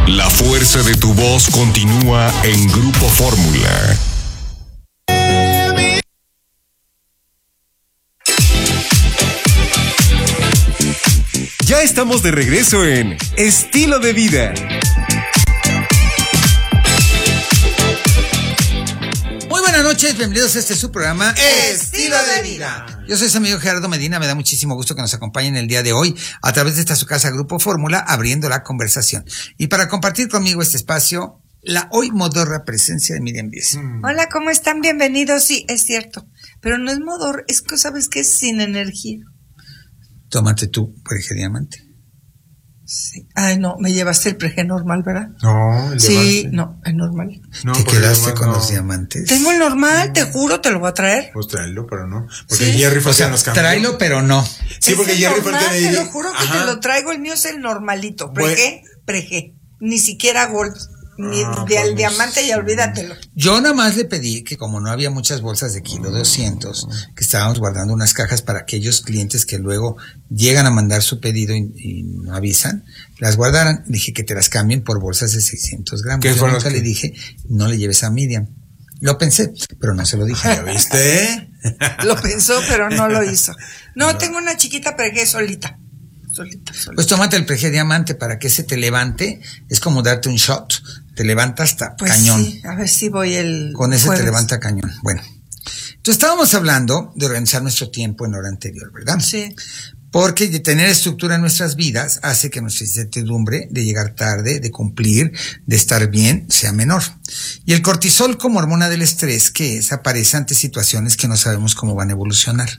La fuerza de tu voz continúa en Grupo Fórmula. Ya estamos de regreso en Estilo de Vida. Muy buenas noches, bienvenidos a su programa Estilo de Vida. Yo soy su amigo Gerardo Medina, me da muchísimo gusto que nos acompañen el día de hoy a través de esta su casa Grupo Fórmula, abriendo la conversación. Y para compartir conmigo este espacio, la hoy modorra presencia de Miriam Díez. Hola, ¿cómo están? Bienvenidos. Sí, es cierto, pero no es modor, es que sabes que es sin energía. Tómate tu Preje Diamante. Sí. Ay, no, me llevaste el Preje normal, ¿verdad? No, el sí, diamante. No, el normal. No, ¿Te quedaste con no. los diamantes? Tengo el normal, te juro, te lo voy a traer. Pues tráelo, pero no. Porque Sí. Jerry fue O sea, quien nos cambió. tráelo, pero no. Sí, porque Es el Jerry fue el que normal, me te dijo. lo juro que te lo traigo, el mío es el normalito. Preje. Ni siquiera gold. Ni del diamante, ya olvídatelo. Yo nada más le pedí que como no había muchas bolsas de kilo 200, que estábamos guardando unas cajas para aquellos clientes que luego llegan a mandar su pedido y no avisan, las guardaran. Dije que te las cambien por bolsas de 600 gramos. ¿Qué Yo fueron nunca los que? le dije, no le lleves a Miriam. Lo pensé, pero no se lo dije. ¿Ya viste? Lo pensó, pero no lo hizo. No, tengo una chiquita Preje solita. Pues tómate el Preje Diamante para que ese te levante. Es como darte un shot. Te levanta hasta Pues cañón. sí, a ver si voy el Con ese jueves. te levanta cañón. Bueno, entonces estábamos hablando de organizar nuestro tiempo en hora anterior, ¿verdad? Sí. Porque de tener estructura en nuestras vidas hace que nuestra incertidumbre de llegar tarde, de cumplir, de estar bien, sea menor. Y el cortisol como hormona del estrés, que es, aparece ante situaciones que no sabemos cómo van a evolucionar.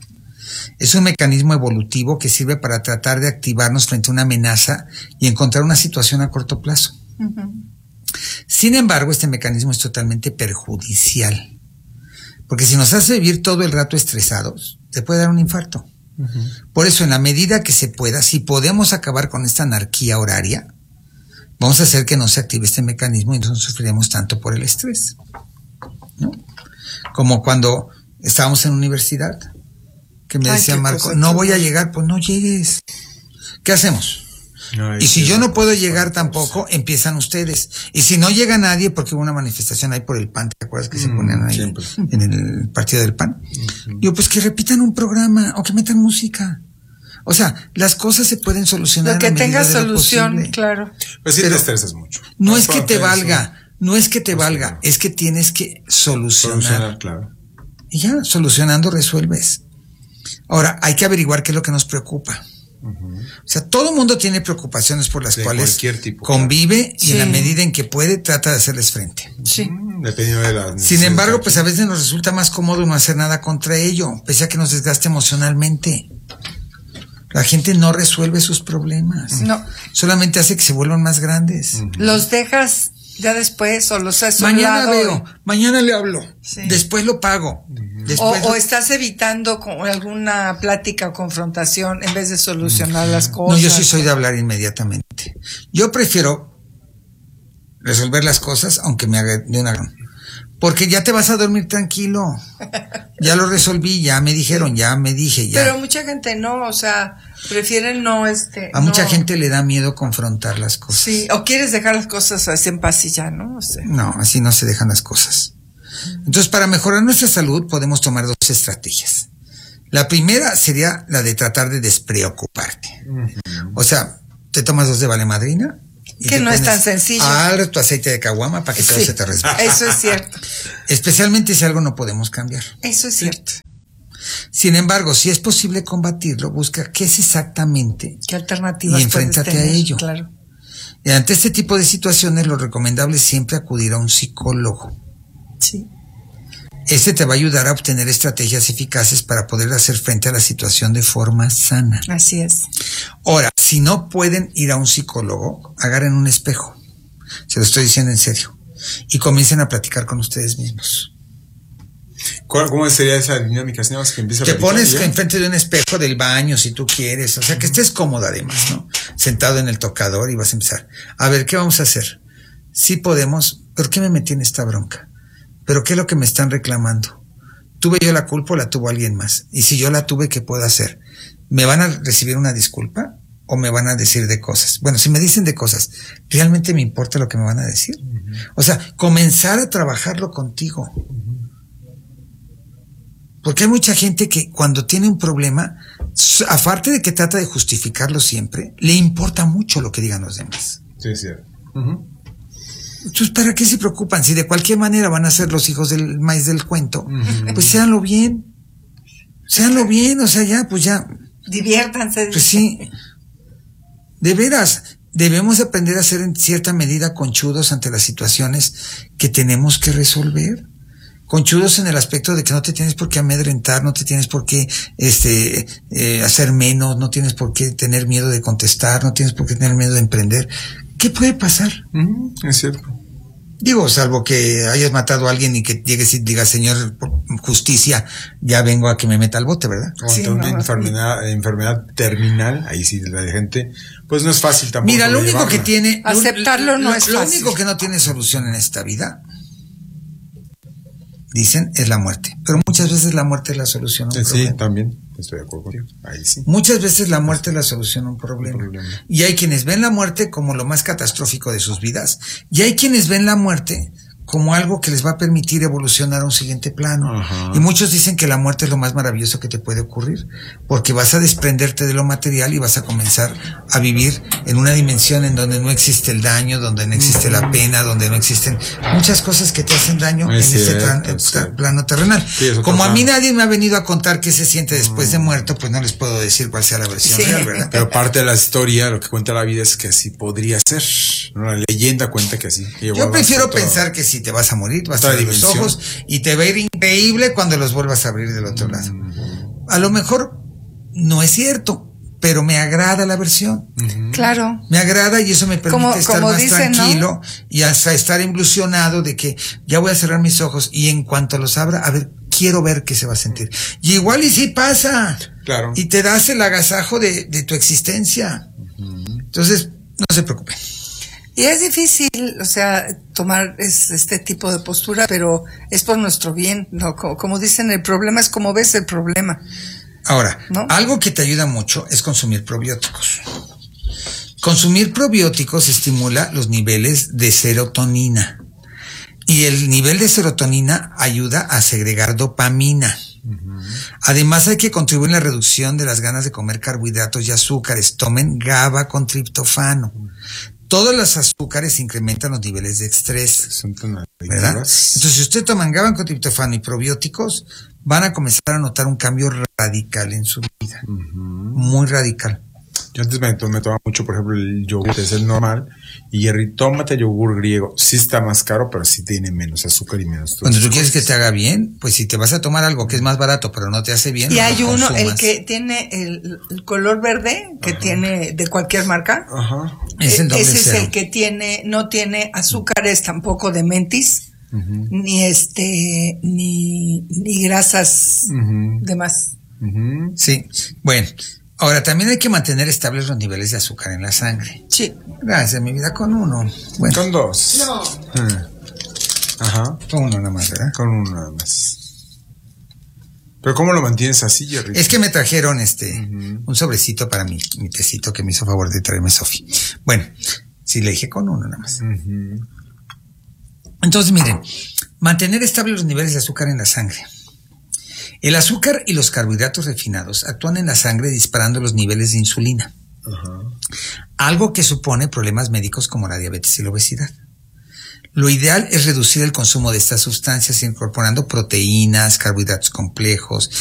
Es un mecanismo evolutivo que sirve para tratar de activarnos frente a una amenaza y encontrar una situación a corto plazo. Uh-huh. Sin embargo, este mecanismo es totalmente perjudicial, porque si nos hace vivir todo el rato estresados, te puede dar un infarto. Uh-huh. Por eso, en la medida que se pueda, si podemos acabar con esta anarquía horaria, vamos a hacer que no se active este mecanismo y no sufriremos tanto por el estrés, ¿no? Como cuando estábamos en universidad, que me decía Marco, no voy a llegar, pues no llegues. ¿Qué hacemos? Y si yo no puedo llegar tampoco, empiezan ustedes. Y si no llega nadie, porque hubo una manifestación ahí por el PAN, ¿te acuerdas que se ponían ahí siempre en el partido del PAN? Digo, pues que repitan un programa o que metan música. O sea, las cosas se pueden solucionar. Lo que tenga solución, posible. claro. Pues sí, te estresas mucho. No es que te valga, no es que te valga, es que tienes que solucionar. Claro. Y ya, solucionando resuelves. Ahora, hay que averiguar qué es lo que nos preocupa. Uh-huh. O sea, todo el mundo tiene preocupaciones por las cuales convive y en la medida en que puede trata de hacerles frente. Sí. Dependiendo de la Sin embargo, pues a veces nos resulta más cómodo no hacer nada contra ello, pese a que nos desgaste emocionalmente. La gente no resuelve sus problemas. No. Solamente hace que se vuelvan más grandes. Uh-huh. Los dejas ya después o los has mañana veo, mañana le hablo, sí. Después lo pago. Después o estás evitando con alguna plática o confrontación en vez de solucionar las cosas. No, yo sí soy de hablar inmediatamente. Yo prefiero resolver las cosas aunque me haga de una... Porque ya te vas a dormir tranquilo. Ya lo resolví, ya me dijeron, ya me dije, ya. Pero mucha gente no, o sea, prefieren no A mucha gente le da miedo confrontar las cosas. Sí, o quieres dejar las cosas así en paz y ya, ¿no? O sea. No, así no se dejan las cosas. Entonces, para mejorar nuestra salud podemos tomar dos estrategias. La primera sería la de tratar de despreocuparte. Uh-huh. O sea, te tomas 2 de valemadrina. Que no es tan sencillo. Tu aceite de caguama para que todo se te resbale. Eso es cierto. Especialmente si algo no podemos cambiar. Eso es cierto. Sin embargo, si es posible combatirlo, busca qué es exactamente. ¿Qué alternativas y enfréntate puedes tener? A ello. Claro. Y ante este tipo de situaciones, lo recomendable es siempre acudir a un psicólogo. Sí. Este te va a ayudar a obtener estrategias eficaces para poder hacer frente a la situación de forma sana. Así es. Ahora, si no pueden ir a un psicólogo, agarren un espejo. Se lo estoy diciendo en serio. Y comiencen a platicar con ustedes mismos. ¿Cómo sería esa dinámica? Que te pones enfrente de un espejo del baño si tú quieres. O sea, que estés cómoda además, ¿no? Sentado en el tocador y vas a empezar. A ver, ¿qué vamos a hacer? Sí podemos. ¿Por qué me metí en esta bronca? ¿Pero qué es lo que me están reclamando? ¿Tuve yo la culpa o la tuvo alguien más? Y si yo la tuve, ¿qué puedo hacer? ¿Me van a recibir una disculpa o me van a decir de cosas. Bueno, si me dicen de cosas, ¿realmente me importa lo que me van a decir? O sea, comenzar a trabajarlo contigo. Porque hay mucha gente que cuando tiene un problema, aparte de que trata de justificarlo siempre, le importa mucho lo que digan los demás. Sí, es cierto. Entonces, ¿para qué se preocupan? Si de cualquier manera van a ser los hijos del maíz del cuento, pues séanlo bien, o sea, ya, pues ya. Diviértanse. Pues sí, de veras, debemos aprender a ser en cierta medida conchudos ante las situaciones que tenemos que resolver. Conchudos en el aspecto de que no te tienes por qué amedrentar, no te tienes por qué hacer menos, no tienes por qué tener miedo de contestar, no tienes por qué tener miedo de emprender. ¿Qué puede pasar? Es cierto. Digo, salvo que hayas matado a alguien y que llegues y digas, señor, por justicia, ya vengo a que me meta al bote, ¿verdad? O ante una enfermedad terminal, ahí sí la gente, pues no es fácil tampoco. Mira, lo único que tiene... Aceptarlo no es fácil. Lo único que no tiene solución en esta vida, dicen, es la muerte. Pero muchas veces la muerte es la solución a un problema. Sí, también. Estoy de acuerdo contigo. Ahí sí. Muchas veces la muerte es la solución a un problema. Y hay quienes ven la muerte como lo más catastrófico de sus vidas. Y hay quienes ven la muerte como algo que les va a permitir evolucionar a un siguiente plano. Ajá. Y muchos dicen que la muerte es lo más maravilloso que te puede ocurrir, porque vas a desprenderte de lo material y vas a comenzar a vivir en una dimensión en donde no existe el daño, donde no existe la pena, donde no existen muchas cosas que te hacen daño en este plano terrenal. Sí, como a mí nadie me ha venido a contar qué se siente después de muerto, pues no les puedo decir cuál sea la versión real, ¿verdad? Pero parte de la historia, lo que cuenta la vida es que así podría ser. La leyenda cuenta que así. Yo prefiero pensar que si te vas a morir, vas a abrir los ojos y te va a ir increíble cuando los vuelvas a abrir del otro lado. A lo mejor no es cierto, pero me agrada la versión. Claro. Me agrada y eso me permite estar más dicen, tranquilo, ¿no? y hasta estar ilusionado de que ya voy a cerrar mis ojos y en cuanto los abra, a ver, quiero ver qué se va a sentir. Y igual y sí pasa. Claro. Y te das el agasajo de tu existencia. Entonces, no se preocupen. Y es difícil, o sea, tomar este tipo de postura, pero es por nuestro bien, ¿no? Como dicen, el problema es como ves el problema. Ahora, ¿no? Algo que te ayuda mucho es consumir probióticos. Consumir probióticos estimula los niveles de serotonina. Y el nivel de serotonina ayuda a segregar dopamina. Además, hay que contribuir en la reducción de las ganas de comer carbohidratos y azúcares. Tomen GABA con triptofano. Todos los azúcares incrementan los niveles de estrés. Son tan ¿verdad? Entonces, si usted toma GABA con triptofano y probióticos, van a comenzar a notar un cambio radical en su vida. Muy radical. Yo antes me tomaba mucho, por ejemplo, el yogur, es el normal, y Jerry, tómate yogur griego. Sí está más caro, pero sí tiene menos azúcar y menos. Cuando tú quieres que te haga bien, pues si te vas a tomar algo que es más barato, pero no te hace bien. Y no hay uno, consumas. el que tiene el color verde, que tiene de cualquier marca. Ajá. Es el doble Ese cero. es el que no tiene azúcares tampoco de mentis, ni ni grasas de más. Sí, bueno. Ahora, también hay que mantener estables los niveles de azúcar en la sangre. Sí. Gracias, mi vida, con uno. Bueno, Con dos. No. Ajá. con uno nada más, ¿verdad? Con uno nada más. Pero ¿cómo lo mantienes así, Jerry? Es que me trajeron un sobrecito para mi tecito que me hizo favor de traerme Sofi. Bueno, sí le dije con uno nada más. Entonces, miren, mantener estables los niveles de azúcar en la sangre. El azúcar y los carbohidratos refinados actúan en la sangre disparando los niveles de insulina. Algo que supone problemas médicos como la diabetes y la obesidad. Lo ideal es reducir el consumo de estas sustancias incorporando proteínas, carbohidratos complejos